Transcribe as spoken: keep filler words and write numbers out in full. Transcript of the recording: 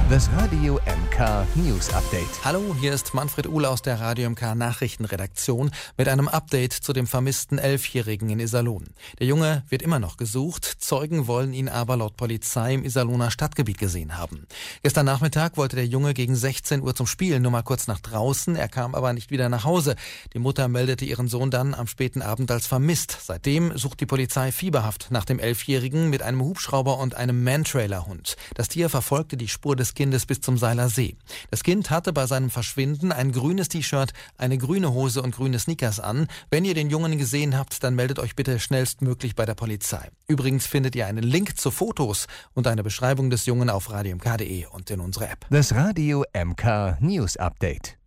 Das Radio M K News Update. Hallo, hier ist Manfred Uhle aus der Radio M K Nachrichtenredaktion mit einem Update zu dem vermissten Elfjährigen in Iserlohn. Der Junge wird immer noch gesucht, Zeugen wollen ihn aber laut Polizei im Iserlohner Stadtgebiet gesehen haben. Gestern Nachmittag wollte der Junge gegen sechzehn Uhr zum Spielen nur mal kurz nach draußen, er kam aber nicht wieder nach Hause. Die Mutter meldete ihren Sohn dann am späten Abend als vermisst. Seitdem sucht die Polizei fieberhaft nach dem Elfjährigen mit einem Hubschrauber und einem Mantrailer-Hund. Das Tier verfolgte die Spur des Kindes bis zum Seiler See. Das Kind hatte bei seinem Verschwinden ein grünes T-Shirt, eine grüne Hose und grüne Sneakers an. Wenn ihr den Jungen gesehen habt, dann meldet euch bitte schnellstmöglich bei der Polizei. Übrigens findet ihr einen Link zu Fotos und eine Beschreibung des Jungen auf radio m k punkt d e und in unserer App. Das Radio M K News Update.